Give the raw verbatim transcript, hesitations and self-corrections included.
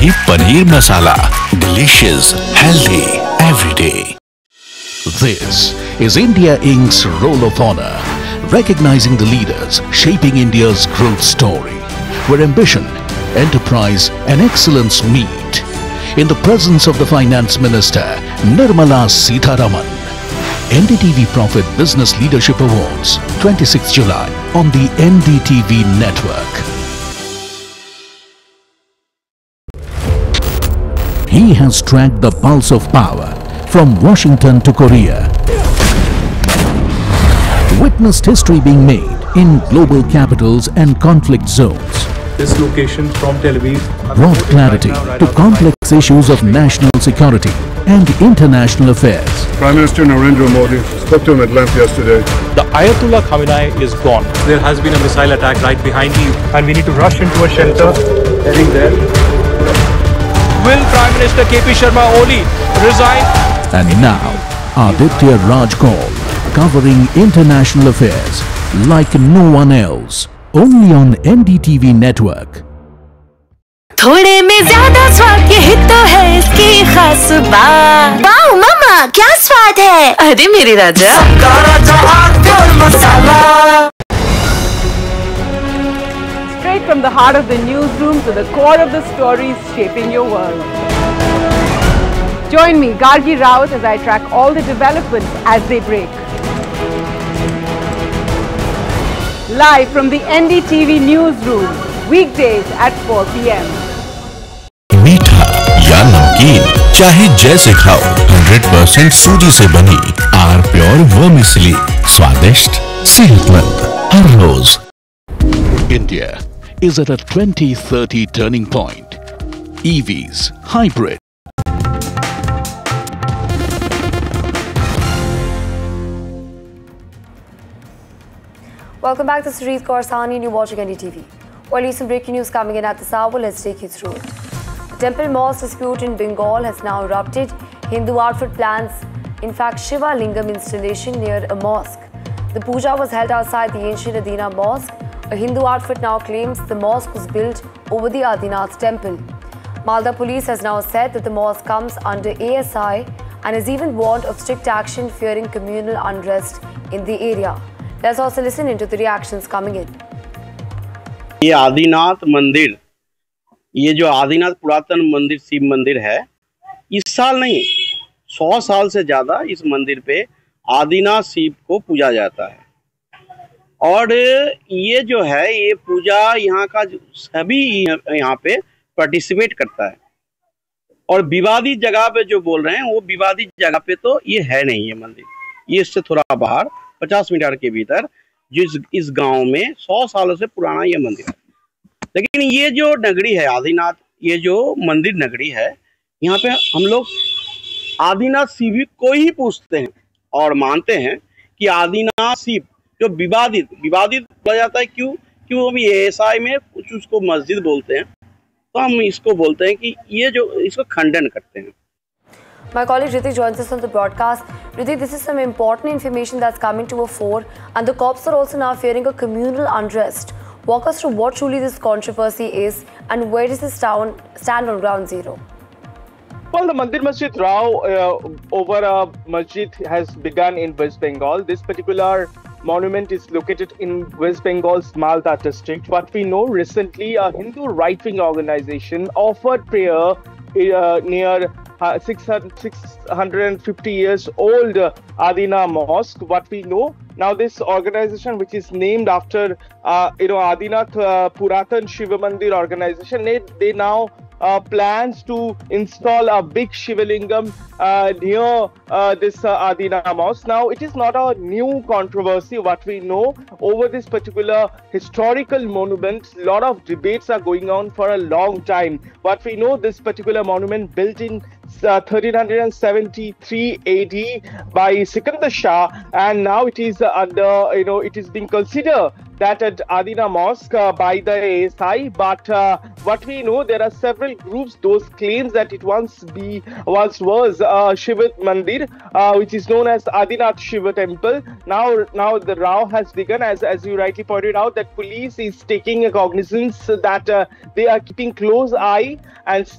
Shahi Paneer Masala. Delicious, healthy, every day. This is India Incorporated's Roll of Honor, recognizing the leaders shaping India's growth story, where ambition, enterprise and excellence meet. In the presence of the Finance Minister, Nirmala Sitharaman. N D T V Profit Business Leadership Awards, twenty-sixth July on the N D T V network. He has tracked the pulse of power from Washington to Korea. Witnessed history being made in global capitals and conflict zones. This location from Tel Aviv Brought clarity to complex issues of national security and international affairs. Prime Minister Narendra Modi spoke to him at length yesterday. The Ayatollah Khamenei is gone. There has been a missile attack right behind you and we need to rush into a shelter. Heading there. Will Prime Minister K P Sharma Oli resign? And now, Aditya Raj Kaul, covering international affairs like no one else, only on N D T V network. थोड़े में ज्यादा स्वाद यही तो है इसकी खास बात। वाओ मामा क्या स्वाद है? अरे मेरे राजा सबका राजा आकर मसाला। Straight from the heart of the newsroom to the core of the stories shaping your world. Join me, Gargi Raut, as I track all the developments as they break. Live from the N D T V newsroom, weekdays at four p m मीठा या नमकीन, चाहे जैसे खाओ, hundred percent सूजी से बनी are pure vermicelli, स्वादिष्ट, सेहतमंद हर रोज। India is at a twenty thirty turning point. E Vs, hybrid. Welcome back to Sareet Kaursani and you're watching N D T V. Well, recent breaking news coming in at this hour, let's take you through it. The Temple Mosque dispute in Bengal has now erupted. Hindu outfit plans, in fact, Shiva Lingam installation near a mosque. The puja was held outside the ancient Adina Mosque. A Hindu outfit now claims the mosque was built over the Adinath temple. Malda police has now said that the mosque comes under A S I and has even warned of strict action fearing communal unrest in the area. Let's also listen into the reactions coming in. ये आदिनाथ मंदिर, ये जो आदिनाथ पुरातन मंदिर शिव मंदिर है, इस साल नहीं, सौ साल से ज्यादा इस मंदिर पे आदिनाथ शिव को पूजा जाता है। और ये जो है ये पूजा यहाँ का सभी यहाँ पे पार्टिसिपेट करता है। और विवादित जगह पे जो बोल रहे हैं वो विवादित जगह पे तो ये है नहीं ये मंदिर, ये इससे थोड़ा बाहर पचास मीटर के भीतर जिस इस गांव में सौ सालों से पुराना ये मंदिर है। लेकिन ये जो नगरी है आदिनाथ, ये जो मंदिर नगरी है, यहाँ पे हम लोग आदिनाथ शिव को ही पूछते हैं और मानते हैं कि आदिनाथ शिव जो विवादित विवादित बोला जाता है। क्यों? क्यों अभी एएसआई में कुछ उसको मस्जिद बोलते हैं, तो हम इसको बोलते हैं कि ये जो इसको खंडन करते हैं। My colleague Ritik joins us on the broadcast. Ritik, this is some important information that's coming to a fore, and the cops are also now fearing a communal unrest. Walk us through what truly this controversy is and where does this town stand on ground zero? Well, the Mandir Masjid Rao uh, over a masjid has begun in West Bengal. This particular monument is located in West Bengal's Malda district. What we know, recently a Hindu right-wing organization offered prayer uh, near Uh, six hundred fifty years old uh, Adina Mosque. What we know now, this organization, which is named after uh, you know Adinath uh, Puratan Shiva Mandir organization, they, they now uh, plans to install a big Shiva Lingam uh, near uh, this uh, Adina Mosque. Now, it is not a new controversy. What we know, over this particular historical monument, a lot of debates are going on for a long time. What we know, this particular monument built in Uh, thirteen seventy-three A D by Sikandar Shah, and now it is uh, under, you know, it is being considered that at Adina Mosque uh, by the A S I. But uh, what we know, there are several groups those claims that it once be once was uh, Shiva Mandir, uh, which is known as Adinath Shiva Temple. Now, now the row has begun, as as you rightly pointed out, that police is taking cognizance that uh, they are keeping close eye and